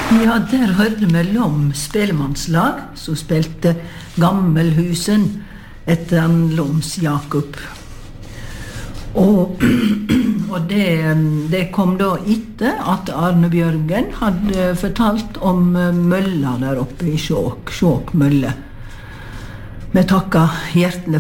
Ja, der hørte vi Lom spellemannslag, som spilte Gammelhusen etter han Loms Jakob. Og, det kom da etter at Arne Bjørgen hadde fortalt om mølla der oppe i Skjåk mølle. Vi takker hjertelig